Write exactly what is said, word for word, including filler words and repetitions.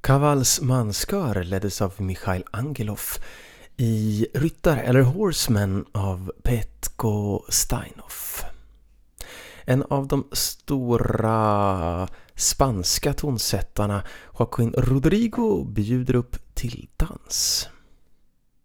Kavals manskör leddes av Mikhail Angelov, i Ryttar eller Horsemen av Petko Steinov. En av de stora spanska tonsättarna, Joaquín Rodrigo, bjuder upp till dans.